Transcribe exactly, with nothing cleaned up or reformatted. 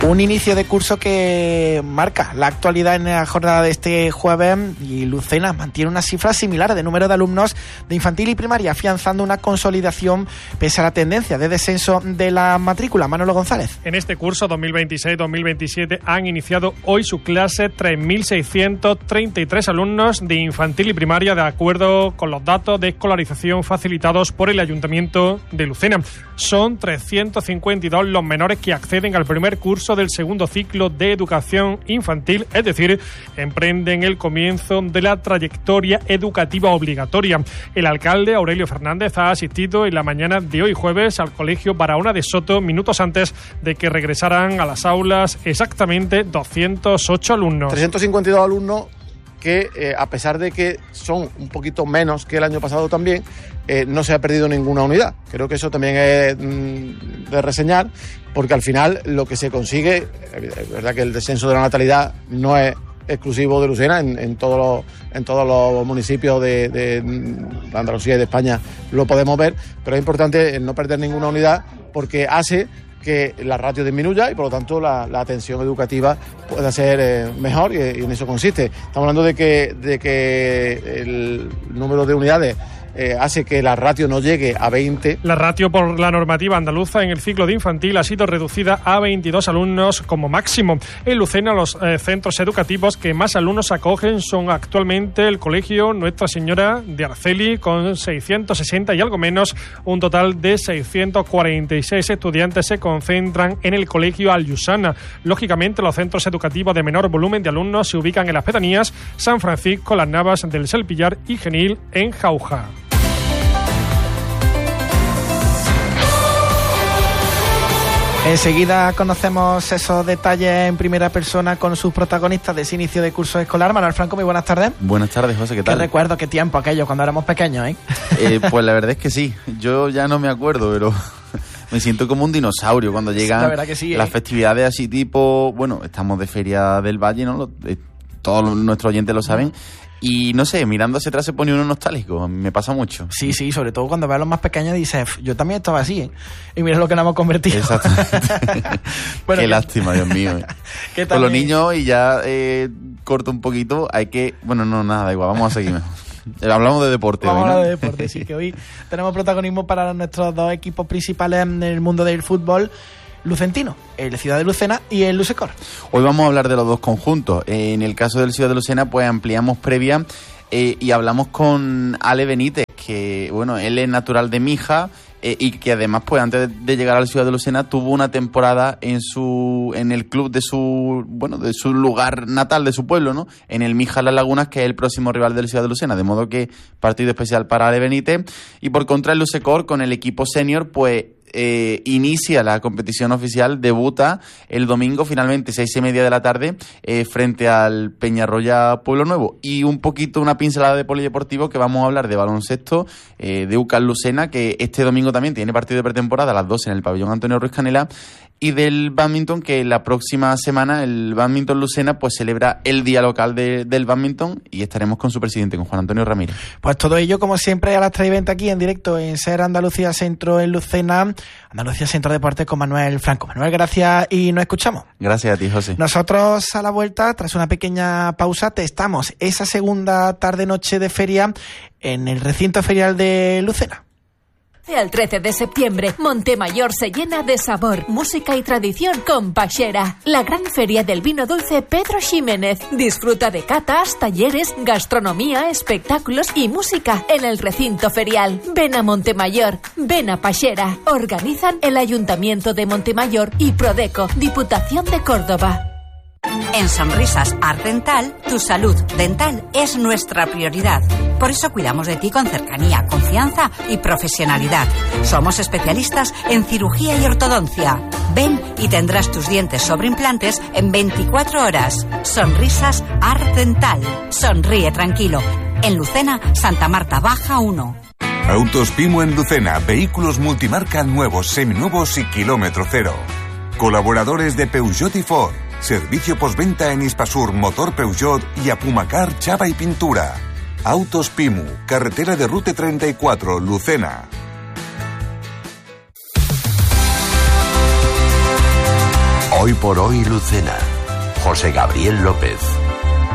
Un inicio de curso que marca la actualidad en la jornada de este jueves, y Lucena mantiene una cifra similar de número de alumnos de infantil y primaria, afianzando una consolidación pese a la tendencia de descenso de la matrícula. Manolo González. En este curso dos mil veintiséis dos mil veintisiete han iniciado hoy su clase tres mil seiscientos treinta y tres alumnos de infantil y primaria, de acuerdo con los datos de escolarización facilitados por el Ayuntamiento de Lucena. Son trescientos cincuenta y dos los menores que acceden al primer curso del segundo ciclo de educación infantil, es decir, emprenden el comienzo de la trayectoria educativa obligatoria. El alcalde Aurelio Fernández ha asistido en la mañana de hoy jueves al colegio Barahona de Soto, minutos antes de que regresaran a las aulas exactamente doscientos ocho alumnos. trescientos cincuenta y dos alumnos que, eh, a pesar de que son un poquito menos que el año pasado también, eh, no se ha perdido ninguna unidad. Creo que eso también es mm, de reseñar, porque al final lo que se consigue, es verdad que el descenso de la natalidad no es exclusivo de Lucena, en, en, todos los, en todos los municipios de, de Andalucía y de España lo podemos ver, pero es importante no perder ninguna unidad, porque hace que la ratio disminuya y por lo tanto la, la atención educativa pueda ser eh, mejor, y, y en eso consiste. Estamos hablando de que, de que el número de unidades Eh, hace que la ratio no llegue a veinte. La ratio por la normativa andaluza en el ciclo de infantil ha sido reducida a veintidós alumnos como máximo. En Lucena, los eh, centros educativos que más alumnos acogen son actualmente el Colegio Nuestra Señora de Arceli, con seiscientos sesenta y algo menos. Un total de seiscientos cuarenta y seis estudiantes se concentran en el Colegio Al-Yusana. Lógicamente, los centros educativos de menor volumen de alumnos se ubican en las pedanías San Francisco, Las Navas del Selpillar y Genil en Jauja. Enseguida conocemos esos detalles en primera persona con sus protagonistas de ese inicio de curso escolar. Manuel Franco, muy buenas tardes. Buenas tardes, José, ¿qué tal? Qué recuerdo, qué tiempo aquello, cuando éramos pequeños, ¿eh? eh pues la verdad es que sí, yo ya no me acuerdo, pero me siento como un dinosaurio cuando llegan la verdad que sí, ¿eh? Las festividades así tipo, bueno, estamos de Feria del Valle, ¿no? Lo, eh, todos nuestros oyentes lo saben. Y no sé, mirando hacia atrás se pone uno nostálgico, me pasa mucho. Sí, sí, sobre todo cuando ves a los más pequeños y dices, yo también estaba así, ¿eh? Y mira lo que nos hemos convertido. Exactamente. bueno, Qué que... lástima, Dios mío. ¿Qué Con los niños, y ya eh, corto un poquito, hay que... Bueno, no, nada, igual, vamos a seguir mejor. Hablamos de deporte. Vamos hoy, a ¿no? hablar de deporte, sí, que hoy tenemos protagonismo para nuestros dos equipos principales en el mundo del fútbol lucentino, el Ciudad de Lucena y el Lusecor. Hoy vamos a hablar de los dos conjuntos. En el caso del Ciudad de Lucena, pues ampliamos previa eh, y hablamos con Ale Benítez, que bueno, él es natural de Mija eh, y que además, pues antes de llegar al Ciudad de Lucena, tuvo una temporada en su en el club de su bueno de su lugar natal, de su pueblo, ¿no? En el Mija Las Lagunas, que es el próximo rival del Ciudad de Lucena, de modo que partido especial para Ale Benítez. Y por contra, el Lusecor, con el equipo senior, pues Eh, inicia la competición oficial, debuta el domingo finalmente seis y media de la tarde eh, frente al Peñarroya Pueblo Nuevo. Y un poquito una pincelada de polideportivo, que vamos a hablar de baloncesto, eh, de U C A M Lucena, que este domingo también tiene partido de pretemporada a las doce en el pabellón Antonio Ruiz Canela, y del bádminton, que la próxima semana el Bádminton Lucena pues celebra el día local de, del bádminton, y estaremos con su presidente, con Juan Antonio Ramírez. Pues todo ello, como siempre, a las tres y veinte aquí en directo en SER Andalucía Centro en Lucena, Andalucía Centro Deportes, con Manuel Franco. Manuel, gracias, y nos escuchamos. Gracias a ti, José. Nosotros, a la vuelta, tras una pequeña pausa, testamos esa segunda tarde-noche de feria en el recinto ferial de Lucena. El trece de septiembre, Montemayor se llena de sabor, música y tradición con Paxera, la gran feria del vino dulce Pedro Ximénez. Disfruta de catas, talleres, gastronomía, espectáculos y música en el recinto ferial. Ven a Montemayor, ven a Paxera. Organizan el Ayuntamiento de Montemayor y Prodeco, Diputación de Córdoba. En Sonrisas Art Dental, tu salud dental es nuestra prioridad. Por eso cuidamos de ti con cercanía, confianza y profesionalidad. Somos especialistas en cirugía y ortodoncia. Ven y tendrás tus dientes sobre implantes en veinticuatro horas. Sonrisas Art Dental. Sonríe tranquilo. En Lucena, Santa Marta Baja uno. Autos Pimo en Lucena. Vehículos multimarca nuevos, seminuevos y kilómetro cero. Colaboradores de Peugeot y Ford. Servicio postventa en Hispasur, Motor Peugeot y Apumacar, Chapa y Pintura. Autos Pimu, carretera de Rute treinta y cuatro, Lucena. Hoy por hoy Lucena. José Gabriel López.